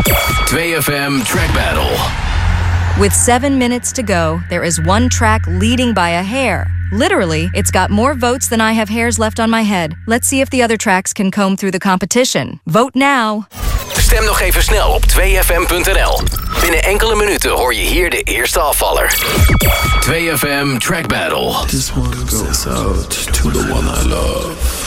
2FM Track Battle. With 7 minutes to go, there is one track leading by a hair. Literally, it's got more votes than I have hairs left on my head. Let's see if the other tracks can comb through the competition. Vote now. Stem nog even snel op 2FM.nl. Binnen enkele minuten hoor je hier de eerste afvaller. 2FM Track Battle. This one goes out to the one I love.